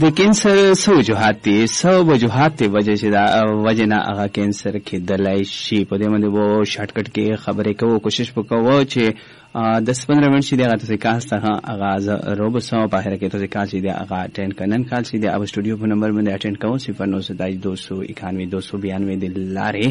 د کینسر څو وجوهات دي وجه چې دا وجه نه هغه کینسر کېدلای شي. په دې باندې وو شارټکټ کې خبرې کوو، کوشش وکړو چې 10-15 منټ چې دغه تاسو کال څخه آغاز روبسو په هر کې تاسو کال چې دغه اټینډ کنن کال چې د سټوډیو په نمبر باندې اټینډ کوو 0972912292 د لارې